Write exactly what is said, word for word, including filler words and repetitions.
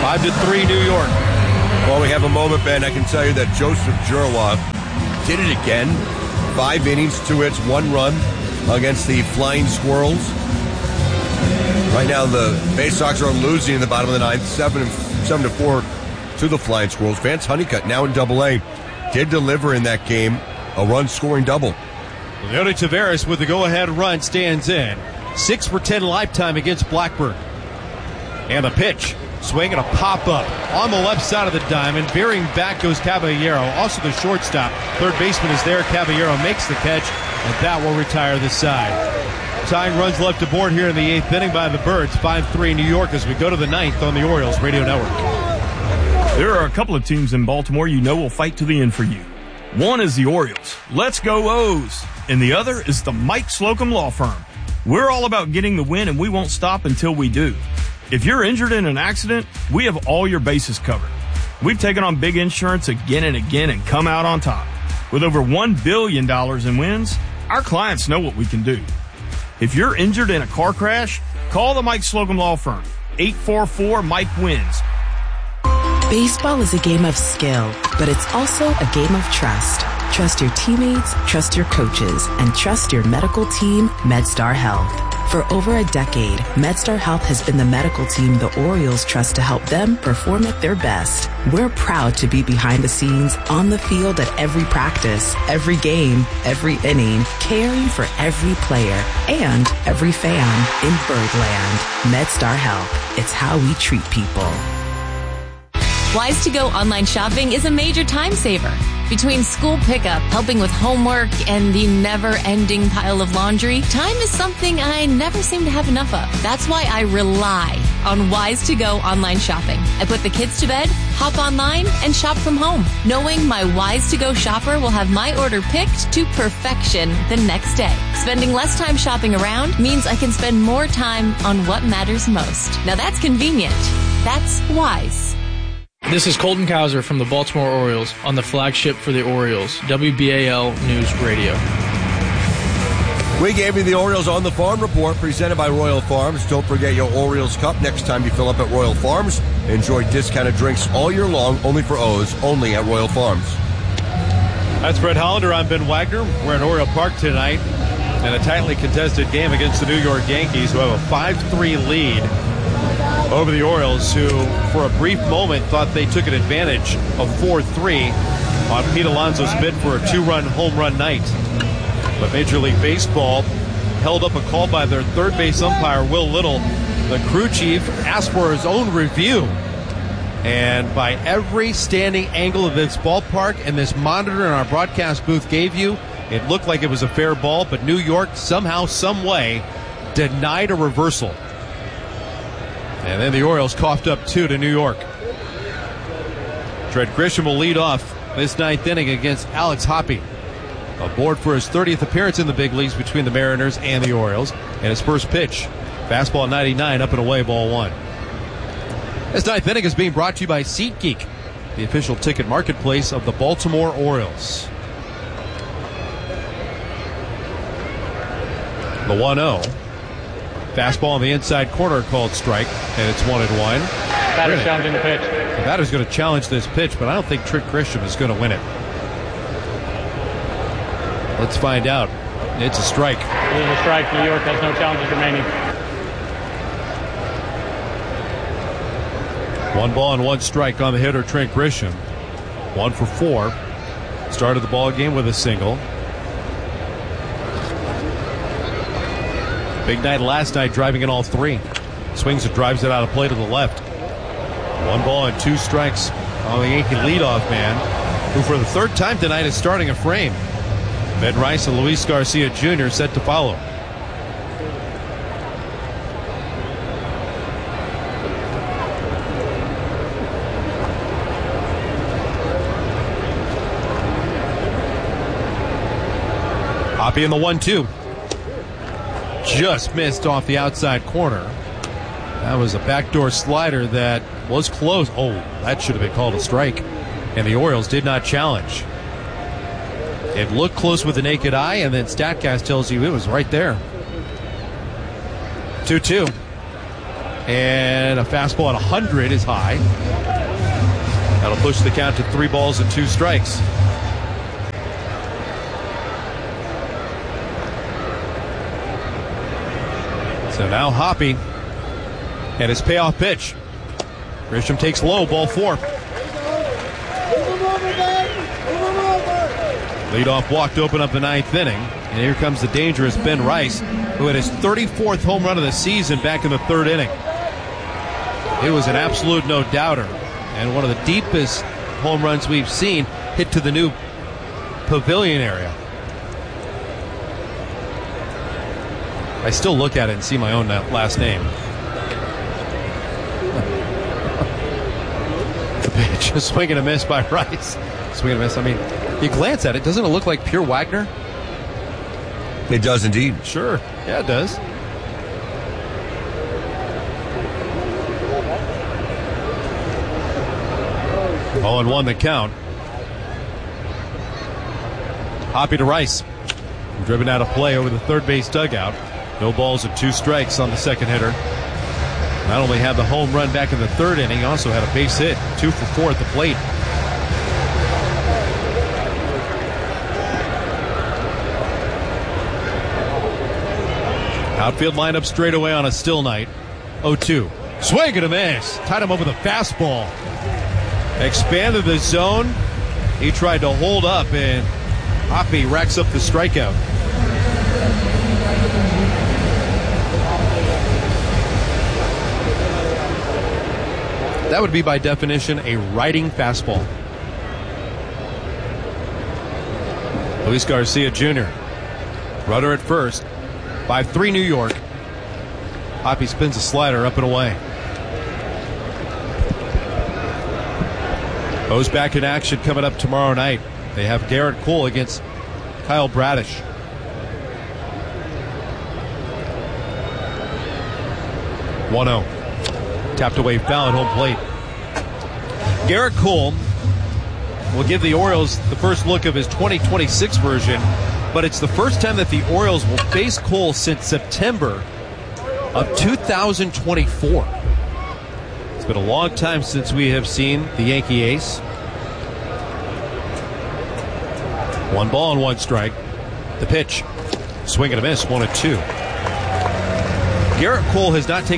Five to three, New York. While we have a moment, Ben, I can tell you that Joseph Jurloff did it again. Five innings, two hits, one run against the Flying Squirrels. Right now, the Bay Sox are losing in the bottom of the ninth, seven and seven to four to the Flying Squirrels. Vance Honeycutt, now in Double A, did deliver in that game a run-scoring double. Leody Taveras with the go-ahead run stands in. Six for ten lifetime against Blackburn. And the pitch. Swing and a pop-up on the left side of the diamond. Veering back goes Caballero. Also the shortstop. Third baseman is there. Caballero makes the catch, and that will retire the side. Tying runs left aboard here in the eighth inning by the Birds. five three New York as we go to the ninth on the Orioles Radio Network. There are a couple of teams in Baltimore you know will fight to the end for you. One is the Orioles. Let's go O's. And the other is the Mike Slocum Law Firm. We're all about getting the win, and we won't stop until we do. If you're injured in an accident, we have all your bases covered. We've taken on big insurance again and again and come out on top. With over one billion dollars in wins, our clients know what we can do. If you're injured in a car crash, call the Mike Slocum Law Firm. eight four four Mike wins. Baseball is a game of skill, but it's also a game of trust. Trust your teammates, trust your coaches, and trust your medical team, MedStar Health. For over a decade, MedStar Health has been the medical team the Orioles trust to help them perform at their best. We're proud to be behind the scenes, on the field at every practice, every game, every inning, caring for every player and every fan in Birdland. MedStar Health. It's how we treat people. Wise to Go online shopping is a major time saver. Between school pickup, helping with homework, and the never-ending pile of laundry, time is something I never seem to have enough of. That's why I rely on Wise to Go online shopping. I put the kids to bed, hop online, and shop from home, knowing my Wise to Go shopper will have my order picked to perfection the next day. Spending less time shopping around means I can spend more time on what matters most. Now that's convenient. That's Wise. This is Colton Cowser from the Baltimore Orioles on the flagship for the Orioles, W B A L News Radio. We gave you the Orioles on the Farm Report presented by Royal Farms. Don't forget your Orioles Cup next time you fill up at Royal Farms. Enjoy discounted drinks all year long, only for O's, only at Royal Farms. That's Brett Hollander. I'm Ben Wagner. We're at Oriole Park tonight in a tightly contested game against the New York Yankees, who have a five three lead over the Orioles, who for a brief moment thought they took an advantage of four three on Pete Alonso's bid for a two-run home run night. But Major League Baseball held up a call by their third base umpire, Will Little. The crew chief asked for his own review. And by every standing angle of this ballpark and this monitor in our broadcast booth gave you, it looked like it was a fair ball, but New York somehow, some way, denied a reversal. And then the Orioles coughed up two to New York. Trent Grisham will lead off this ninth inning against Alex Hoppe. Aboard for his thirtieth appearance in the big leagues between the Mariners and the Orioles. And his first pitch, fastball ninety-nine, up and away, ball one. This ninth inning is being brought to you by SeatGeek, the official ticket marketplace of the Baltimore Orioles. The one oh. Fastball on the inside corner called strike, and it's one and one. Batter's challenging the pitch. The batter's going to challenge this pitch, but I don't think Trent Grisham is going to win it. Let's find out. It's a strike. It is a strike. New York has no challenges remaining. One ball and one strike on the hitter, Trent Grisham. One for four. Started the ball game with a single. Big night last night, driving in all three. Swings and drives it out of play to the left. One ball and two strikes on the Yankee leadoff man, who for the third time tonight is starting a frame. Ben Rice and Luis Garcia Junior set to follow. Hoppe in the one two. Just missed off the outside corner. That was a backdoor slider that was close. Oh, that should have been called a strike. And the Orioles did not challenge. It looked close with the naked eye, and then StatCast tells you it was right there. two two. And a fastball at one hundred is high. That'll push the count to three balls and two strikes. So now Hoppy and his payoff pitch. Grisham takes low, ball four. Leadoff walk to open up the ninth inning. And here comes the dangerous Ben Rice, who had his thirty-fourth home run of the season back in the third inning. It was an absolute no-doubter, and one of the deepest home runs we've seen hit to the new pavilion area. I still look at it and see my own last name. The pitch, a swing and a miss by Rice. Swing and a miss, I mean, you glance at it, doesn't it look like pure Wagner? It does indeed. Sure, yeah, it does. oh and one the count. Hoppy to Rice. Driven out of play over the third base dugout. No balls and two strikes on the second hitter. Not only had the home run back in the third inning, also had a base hit. Two for four at the plate. Outfield lineup straight away on a still night. oh two. Swing and a miss. Tied him up with a fastball. Expanded the zone. He tried to hold up, and Hoppy racks up the strikeout. That would be, by definition, a riding fastball. Luis Garcia Junior Rudder at first. five three New York. Hoppy spins a slider up and away. O's back in action coming up tomorrow night. They have Garrett Cole against Kyle Bradish. one oh. Tapped away foul at home plate. Garrett Cole will give the Orioles the first look of his twenty twenty-six version, but it's the first time that the Orioles will face Cole since September of two thousand twenty-four. It's been a long time since we have seen the Yankee ace. One ball and one strike. The pitch. Swing and a miss, one and two. Garrett Cole has not taken